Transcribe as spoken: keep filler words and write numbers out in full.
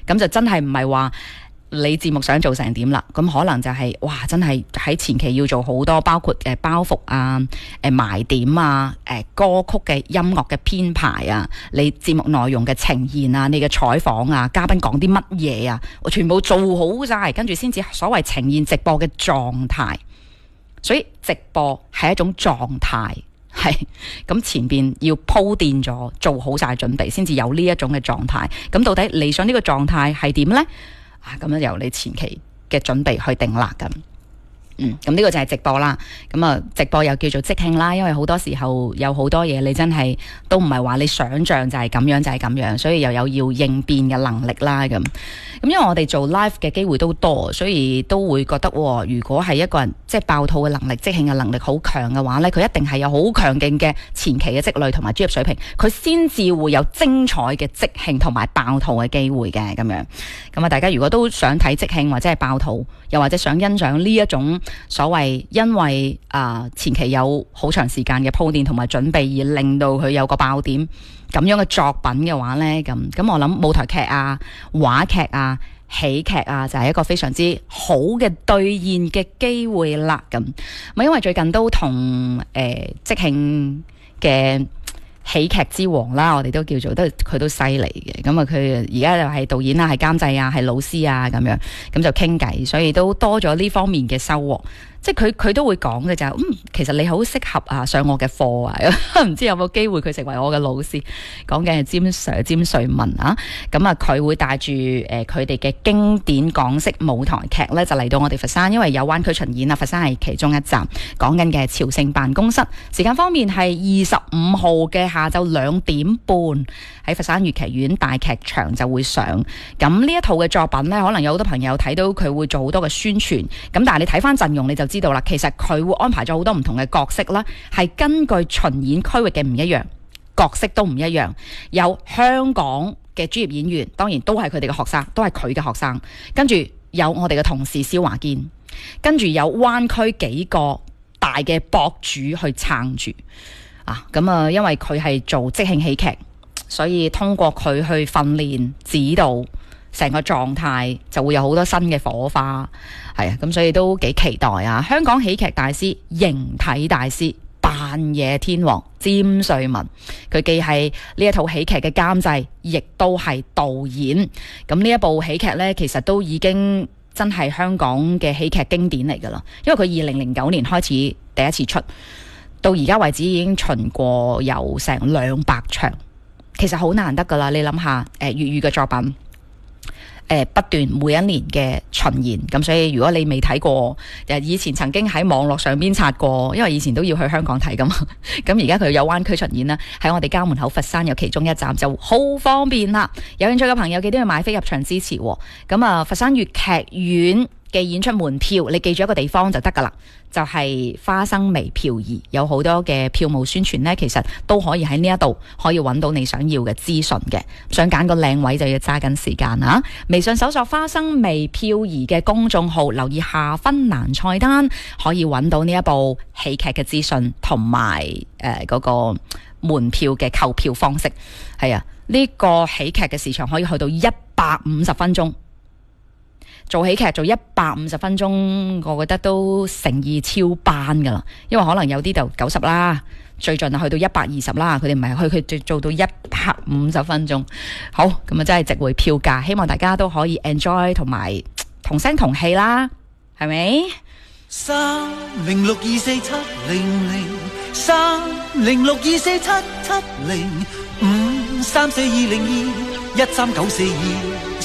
咁就真係唔係話你節目想做成點啦，咁可能就係、是、哇真係喺前期要做好多，包括誒包袱啊、誒埋點啊、誒歌曲嘅音樂嘅編排啊、你節目內容嘅呈現啊、你嘅採訪啊、嘉賓講啲乜嘢啊，我全部做好晒，跟住先至所謂呈現直播嘅狀態。所以直播係一種狀態，係咁前邊要鋪墊咗，做好晒準備，先至有呢一種嘅狀態。咁到底理想呢個狀態係點呢？啊，咁樣由你前期嘅準備去定啦，咁。嗯，咁呢個就係直播啦。咁啊，直播又叫做即興啦，因為好多時候有好多嘢你真係都唔係話你想象就係咁樣就係咁樣，所以又有要應變嘅能力啦。咁咁因為我哋做 live 嘅機會都多，所以都會覺得，如果係一個人即係爆肚嘅能力、即興嘅能力好強嘅話呢，佢一定係有好強勁嘅前期嘅積累同埋專業水平，佢先至會有精彩嘅即興同埋爆肚嘅機會嘅咁樣。咁啊，大家如果都想睇即興或者係爆肚，又或者想欣賞呢一種所謂因為啊、呃、前期有好長時間嘅鋪墊同埋準備而令到佢有個爆點咁樣嘅作品嘅話呢，咁咁我諗舞台劇啊、話劇啊、喜劇啊就係、是、一個非常之好嘅兌現嘅機會啦。咁咪因為最近都同誒、呃、即興嘅喜劇之王啦，我哋都叫做都佢都犀利嘅。咁啊，佢而家就係導演啊，係監製啊，係老師啊咁樣，咁就傾偈，所以都多咗呢方面嘅收穫。即係佢佢都會講嘅就係，嗯，其實你好適合啊上我嘅課啊，唔知有冇機會佢成為我嘅老師？講嘅係詹 Sir 詹瑞文啊，咁啊佢會帶住誒佢哋嘅經典港式舞台劇咧，就嚟到我哋佛山，因為有灣區巡演啊，佛山係其中一站。講緊嘅朝聖辦公室，時間方面係二十五號嘅下晝兩點半喺佛山粵劇院大劇場就會上。咁呢一套嘅作品呢，可能有好多朋友睇到佢會做好多嘅宣傳，咁但係你睇翻陣容你就知道啦，其實佢會安排咗好多唔同嘅角色啦，係根據巡演區域嘅唔一樣，角色都唔一樣。有香港嘅專業演員，當然都係佢哋嘅學生，都係佢嘅學生。跟住有我哋嘅同事蕭華堅，跟住有灣區幾個大嘅博主去撐住啊。咁啊，因為佢係做即興喜劇，所以通過佢去訓練指導成個狀態，就會有好多新嘅火花。係啊，咁所以都幾期待啊！香港喜劇大師、形體大師、扮嘢天王詹瑞文，佢既係呢一套喜劇嘅監製，亦都係導演。咁呢一部喜劇呢，其實都已經真係香港嘅喜劇經典嚟噶啦。因為佢二零零九年開始第一次出，到而家為止已經巡過有成兩百場，其實好難得噶啦。你諗下，誒粵語嘅作品。誒不斷每一年嘅巡演，咁所以如果你未睇過，以前曾經喺網絡上邊刷過，因為以前都要去香港睇噶嘛，咁而家佢有灣區巡演啦，喺我哋家門口佛山有其中一站就好方便啦。有興趣嘅朋友記得要買飛入場支持喎。咁啊，佛山粵劇院嘅演出門票，你記住一個地方就得噶啦，就係、是、花生微票儀，有好多嘅票務宣傳呢，其實都可以喺呢一度可以揾到你想要嘅資訊嘅。想揀個靚位就要揸緊時間啊！微信搜索花生微票儀嘅公眾號，留意下分欄菜單，可以揾到呢一部喜劇嘅資訊同埋誒嗰個門票嘅購票方式。係啊，呢、這個喜劇嘅時長可以去到一百五十分鐘。做喜劇做一百五十分鐘，我覺得都誠意超班噶啦。因為可能有啲就九十啦，最盡去到一百二十啦。佢哋唔係去佢做到一百五十分鐘。好，咁啊真係值回票價。希望大家都可以 enjoy 同埋同聲同氣啦，係咪？ 三零六二四七零零三零六二四七七零五三四二零二一三九四二。